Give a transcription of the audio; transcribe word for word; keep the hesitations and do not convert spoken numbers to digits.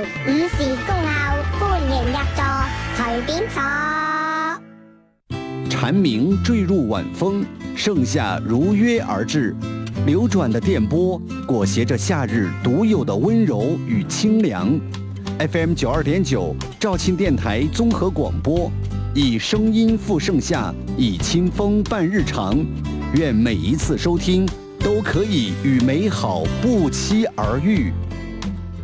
午時恭候，歡迎入座，隨便坐。 蝉鳴墜入晚風，盛夏如約而至。流轉的電波裹挾着夏日獨有的溫柔與清涼。F M 九二點九，肇慶電台綜合廣播，以聲音赴盛夏，以清風伴日常。願每一次收聽都可以與美好不期而遇。